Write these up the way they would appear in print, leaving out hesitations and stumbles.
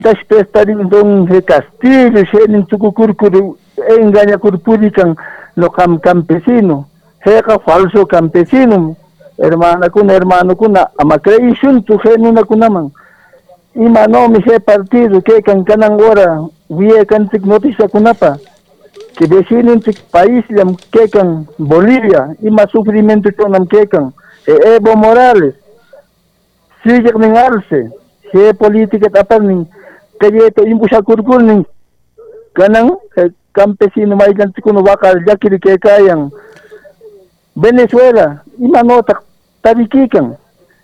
Taspestarin dong he Castillo, shenin tukukurkuru, engaña kurpurikan no campesino, heka falso campesino, hermano kuna, ama creation tu genuna kunaman. Ima no mi he partido que kanang ora, wie kantik noticia kunapa, que vecino en país lam que kan Bolivia, ima sufrimiento tonam que kan, Evo Morales, sigue ning arse, he política tapanin, kaya ito imbusa kurkunin kanang campesino may kuno bakal jakiri kay kayang Venezuela imano tarikikan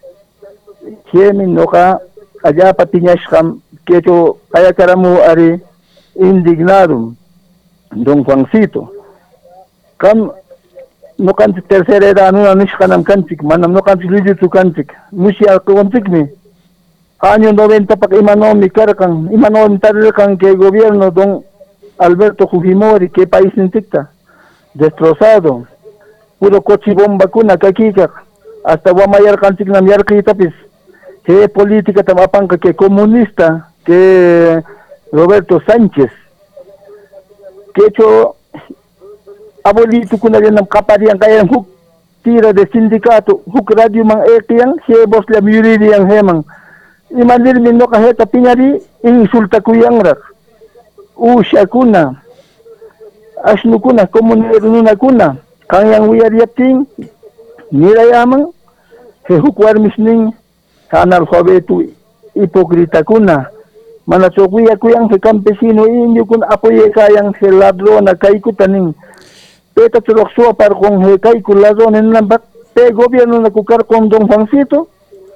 Yemen no ka allá patiñas kam keto kaya karamu ari indignado don Juancito kam no kantik tercera edad no anish kanam kantik manam no kantik lidu tu kantik musia kantik mi año 90 pa imanomi karkan imanomi tarkan que gobierno don Alberto Fujimori que país inticta destrozado puro coche bomba kuna kakika hasta guamayar kantik nam yar kitapis que política tamapan que comunista que Roberto Sánchez que hecho abolito kuna yan kaparian kaya huk tira de sindicato huk radio mang ekiang si boss la muriri yang hemang imandir minno kaheta pinari insulta kuyang rak usya kuna asnu kuna komunero nuna kuna kanyang wiyariyating nirayamang hehukwar misning analfabeto hipokrita kuna manasokuya kuyang he campesino inyo kun apoye kayang he ladrona kay kutaning peta tulokso par kung he kay kuladronen nambak pe gobierno na kukar kong Don Juancito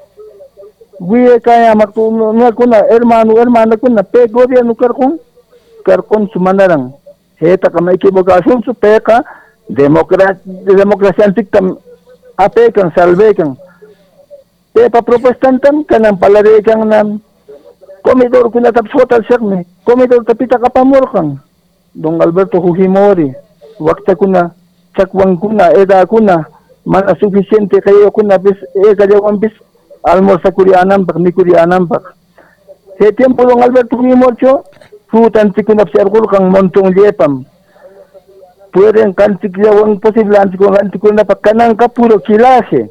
Guye kaya maktuno kuna hermano kuna pe gobierno karkon sumanarang heta kama equivocación su peka democracia antiktam apekan salvekan pe pa propuestantam kanang palarekan nam komidor kuna tapsotal serme komidor tapita kapamorkan Don Alberto Fujimori wakta kuna chakwang kuna eda kuna mana suficiente kayo kuna bis kayawan bis almor sa Kurianam pak ni Kurianam pak. He tiempo Don Alberto Fujimori futan tikunap si Arkul kang montong liepam. Pueden kantiklawan posible antikunap kanang kapuro kilase.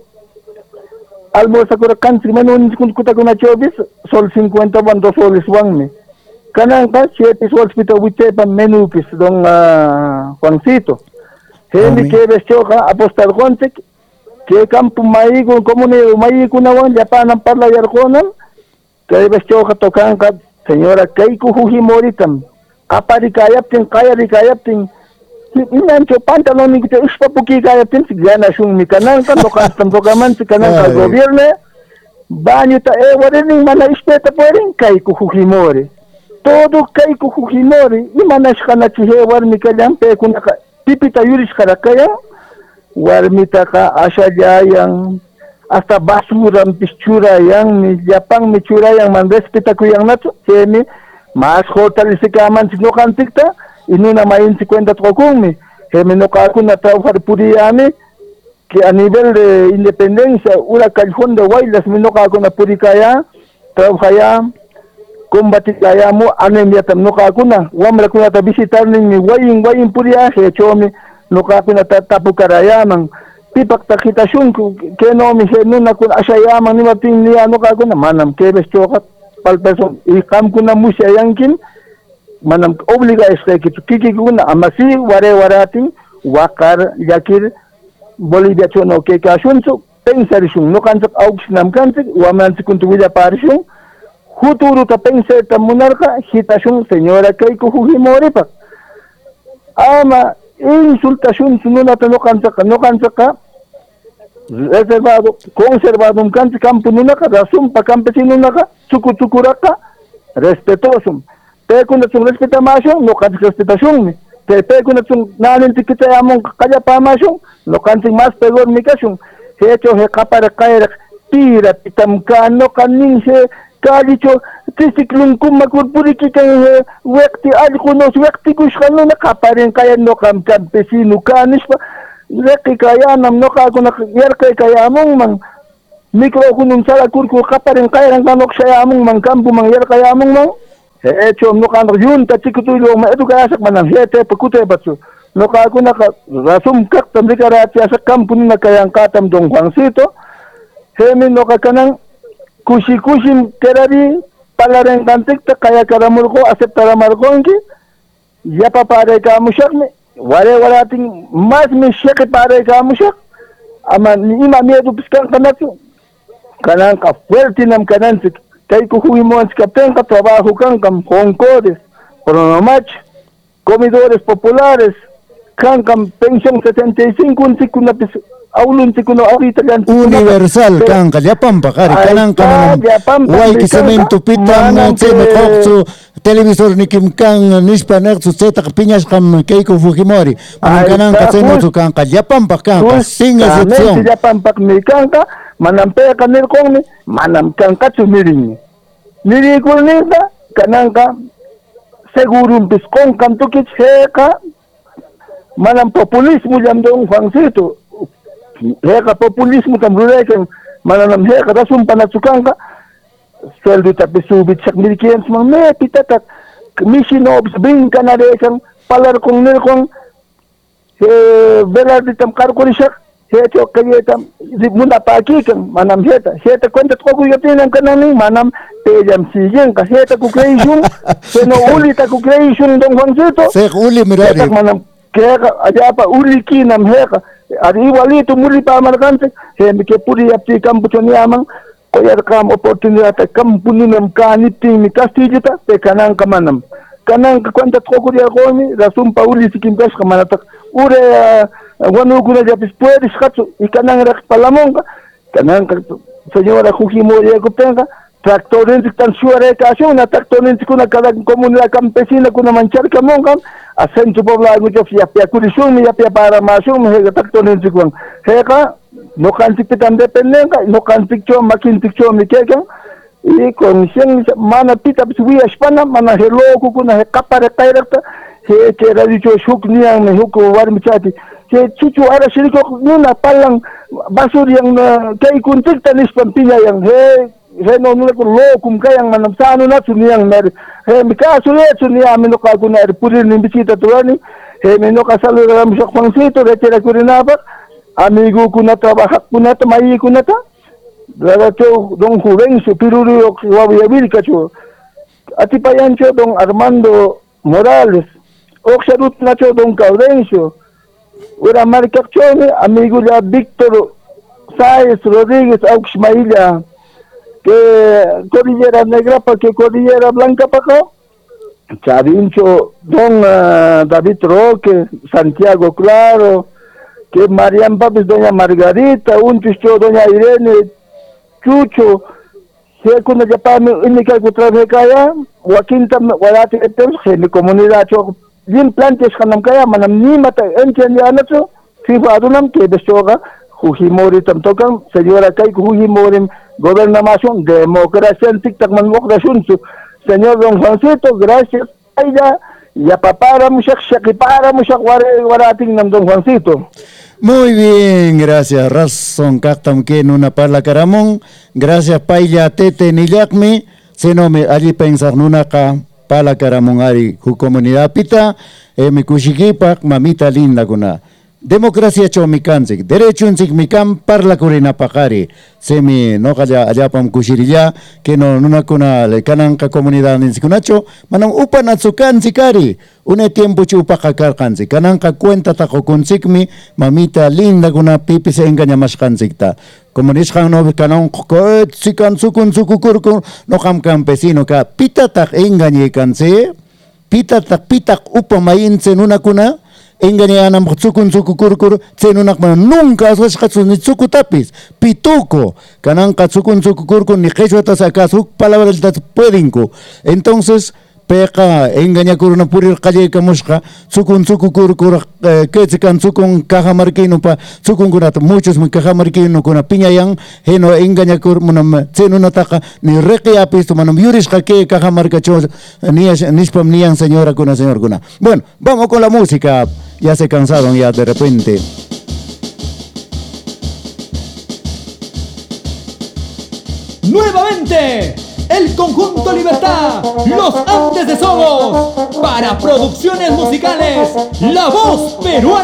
Almor sa Kura kantik manun kuta kuna chobis sol 51 soles wang me. Kanang ka 7 soles pito witepam menupis Don Juancito. He mi kebes choka apostar kontik que campo maigo comunero maigo nawan Japan ang parlayar konan kay bestyo katokan ka señora Keiko Fujimori tam apari kayap tin kaya ri kayap tin inancho pantalon ni kita uspa puki kayap tin sigana shung mi kanang kan lokas tam programan si kanang ka gobierno banyo ta warin mana ispeta porin Keiko Fujimori todo Keiko Fujimori imana shkana chihewar mi kalyam pe kuna pipita yuris karakaya warmita ka asya yang hasta basura pichura yang ni Japang michura yang mandespita ko yang nato kemi mas hotel si kaman sino kantikta inuna main 50 trokong mi kemi no ka ko na trabajar puriami que a nivel de independencia ura callejón de Guaylas mino ka ko na puri kaya trabajaya combatir kaya mo anemia tam no ka ko na wamra ko na ta visitar ni wayin puria he chomi no kapi na tatapo karayamang pipak takitasyon ko keno mi nuna kun asyayamang ni mating niya no kako na manam kebes chokat palpeson ikam ko na musya yangkin manam obliga kito kiki ko na amasi ware-warating wakar yakir Bolivia chono kekasyon so pensarisyon no kansak augs nam kansak waman si kuntuwila parisyon huturo ta pensa ta monarka hitasyon senyora Keiko Fujimori pak ama insultación sununa no kansa reservado conservado kansa campo nuna ka razón pa campesino naka chukuraka respetuoso pe kuna chung respetamasyon no kansa respetación pe kuna chung naninti kita among kaya pamasyon no kansa mas pegor mikasyon hecho he kapara kaya tira pitamkano kaning se kalicho tisiklung kumakurpuri kikang wekti alkunos wekti kushkano nakaparin kaya no campesino kanis pa wekti kaya nam no kako yer kaya among mang mikro kunung sala kurku kaparin kaya ng kanok siya among mang kampo mang yer kaya among mang hecho no kan yun ta chikutulo ma edu kasak manang hete pakute batsu no ka ko na rasum kak tamri karati sa kampun na kayang katam dong Juancito hemin no ka kanang kushi kerari palaren kantik ta kaya karamur ko aceptara markonki ya papare ka mushak me wale ating mas me shake pare ka mushak ama ni ima medu piskan kanatu kanang ka fuerte nam kanan kay kuhuimon sa kapten ka trabajo kang hongkores, pronomach, comedores populares, kang pensión 75 sikuna aulun sikuna ahita kan universal kang kalyapam pakari kanang way kisemento pitam tseme kokso televisor ni kim kang nispanek su cetak piñas kam Keiko Fujimori kanang kasemo su kang kalyapam pakang singa sección kalyapam pak mi kang ka manampe kanir kong ni manam kang katsumiring nirikul nita kanangka segurum piskong kantukit heka manam populismo jam dong Juancito heka populismo tamruleken manam heka rasum panatsukangka sweldo tapisubit sak milikians mang me pitatat misino obsbing kanadekang palar kong nirkong belar ditam karkurisak hecho kayetam muna paki kang manam heta kwenta ko kuyatin ang kanang manam pejam sigen ka heta ku creation seno uli ta ku creation dong Juancito se uli mirari manam kaya aja pa uli kinam heka ari wali tu muli pa markante he mi ke puri apti kampuchoni amang koyar kam oportunidad ta kampuninam kaniting mi kastijita pe kanang kamanam kanang kwenta ko kuya ko ni rasum pa uli sikim kas kamanatak ure wanu kuna japis puedes katsu ikanang rak palamong kanang señora Fujimori ko penga tractorin tan suare kasyo na tractorin kuna kada komunidad campesina kuna manchar kamong kam asenso poblado mucho fiapia kurisum ya para masum he tractorin kuang heka no kan tipitan dependenga no kan picture makin picture mi kekang i kon sing mana pita biswi espana mana hello kuna he kapare kairakta he ke radicho shuk niang me huko warmichati ke chuchu ara siriko nuna palang basur yang kay kuntik tanis pampinya yang he no nuna ko lokum kayang manam sano na suniang mer he mikaso le sunia mino ka kuna purir ni bisita tuani he mino ka salu ram shok Juancito retira kurinapa amigo kuna trabaja kuna tamai kuna ta Daracho dong Juvencio Piruri Wabiabil kacho atipayancho dong Armando Morales oxarut nacho dong Caudencio ura marcachone amigo ya Víctor Sáez Rodríguez Auxmaila que Cordillera Negra pa que Cordillera Blanca pa ko Chavincho don David Roque Santiago Claro que Marian Papis doña Margarita un chicho doña Irene Chucho, si kuna Japami inikay ko trabahe kaya, wakin tam walati etem sa ni komunidad cho yin plantes kanam kaya manam ni mata enchen yana cho si adunam ke besoga Fujimori tam tokang señora kay Fujimori gobernación democracia tiktak man mokrasyon so señor Don Juancito gracias ayda ya papara mo siya shakipara mo siya warating ng Don Juancito. Muy bien, gracias. Razón kaktam que nuna parla karamong. Gracias pailla tete nilakmi. Senome allí pensar nuna ka pala karamong ari ku comunidad pita. Mi kushikipak mamita linda kuna. Demokrasia cho mikansik. Derecho insik mikam parla kurina pakari. Semi no kaya allapam kushirilla que no nuna kuna le kanang ka comunidad insikunacho. Manang upan at sukan sikari. Une tiempo chupa kakarkansi. Kanang ka cuenta tako kunsikmi mamita linda kuna pipi se engaña mas kansikta. Komunis kang no kanang sikan sukun sukukurkun no kam campesino ka pitatak engañe kanse. Pitak upa mainse nuna kuna. Engañanan tsukun sukukurkur tsenunak man nunca aswas katsu ni tsukutapis pituko kanang katsukun sukukurkur ni quechua sakasuk palabras dat puedinko entonces peka engañakur na purir calle kamushka tsukun sukukurkur ketsikan tsukun cajamarquino pa tsukun kunat muchos muy cajamarquino kuna piñayan heno engañakur munam tsenunataka ni reqiapis manam yurisqa que cajamarcacho ni nispam nian señora kuna señor kuna. Bueno, vamos con la música. Ya se cansaron ya de repente. Nuevamente, el Conjunto Libertad, los Andes de Somos. Para producciones musicales, La Voz Peruana.